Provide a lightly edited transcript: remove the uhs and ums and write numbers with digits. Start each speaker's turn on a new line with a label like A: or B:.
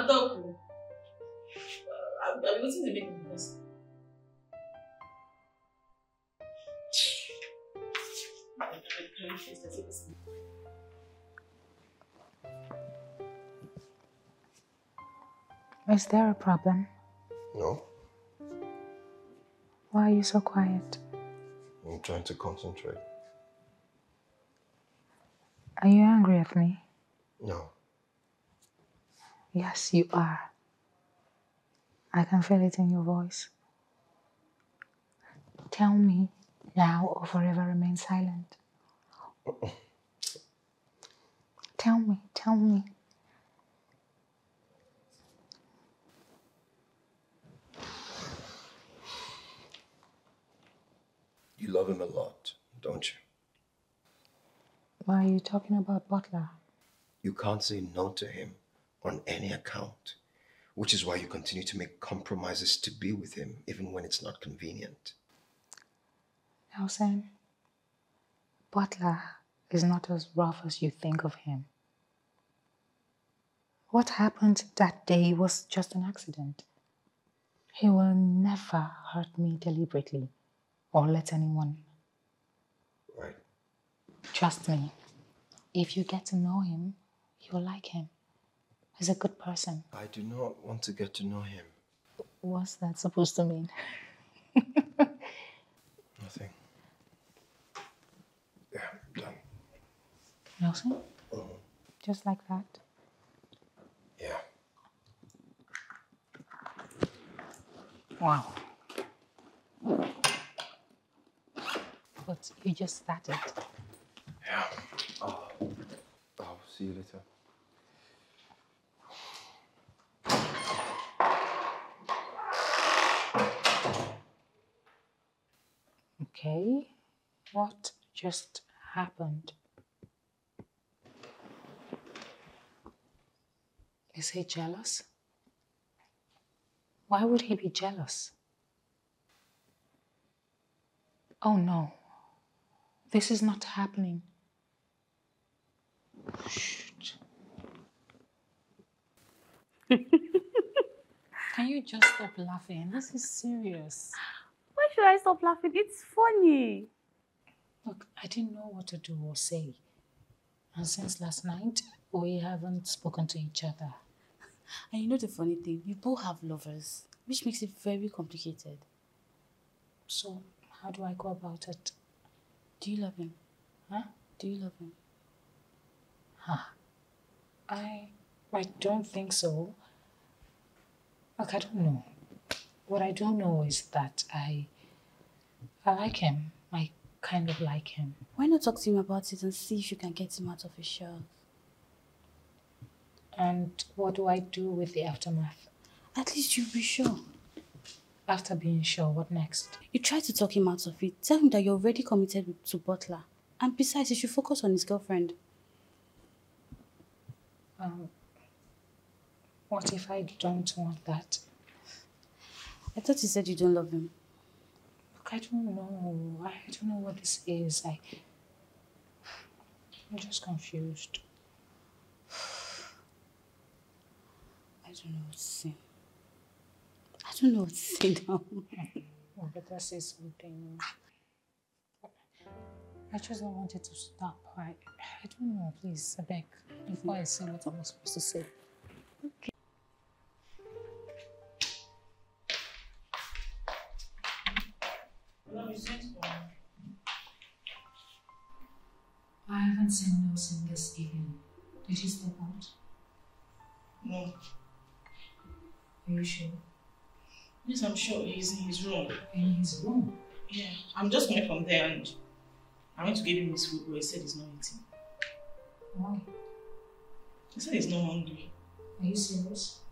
A: talk. I'm waiting to make the best.
B: Is there a problem?
C: No.
B: Why are you so quiet?
C: I'm trying to concentrate.
B: Are you angry at me?
C: No.
B: Yes, you are. I can feel it in your voice. Tell me now or forever remain silent. Tell me, tell me.
C: You love him a lot, don't you?
B: Why are you talking about Butler?
C: You can't say no to him on any account, which is why you continue to make compromises to be with him, even when it's not convenient.
B: Nelson, Butler is not as rough as you think of him. What happened that day was just an accident. He will never hurt me deliberately or let anyone.
C: Right.
B: Trust me, if you get to know him, you'll like him. He's a good person.
C: I do not want to get to know him.
B: What's that supposed to mean?
C: Nothing. Yeah, I'm done.
B: Nelson? Just like that?
C: Yeah.
B: Wow. But you just started.
C: Yeah. Oh. I'll see you later.
B: Okay. What just happened? Is he jealous? Why would he be jealous? Oh no. This is not happening. Shoot. Can you just stop laughing? This is serious.
D: Why should I stop laughing? It's funny.
B: Look, I didn't know what to do or say. And since last night, we haven't spoken to each other.
D: And you know the funny thing? You both have lovers, which makes it very complicated.
B: So, how do I go about it?
D: Do you love him?
B: Huh?
D: Do you love him?
B: Huh. I don't think so. Look, I don't know. What I do know is that I like him. I kind of like him.
D: Why not talk to him about it and see if you can get him out of his shell?
B: And what do I do with the aftermath?
D: At least you'll be sure.
B: After being sure, what next?
D: You try to talk him out of it. Tell him that you're already committed to Butler. And besides, he should focus on his girlfriend.
B: What if I don't want that?
D: I thought you said you don't love him.
B: Look, I don't know. I don't know what this is. I'm just confused.
D: I don't know what to say. I don't know what to say now.
B: I better say something. I just don't want it to stop. I don't know, please, I beg. Before I say what I'm supposed to say.
D: Okay.
B: I haven't seen Nelson this evening. Did he step out?
A: No.
B: Are you sure?
A: Yes, I'm sure he's in his room.
B: In his room?
A: Yeah. I'm just coming from there and I went to give him his food, but he said he's not eating.
B: Why?
A: He said he's not hungry.
B: Are you serious?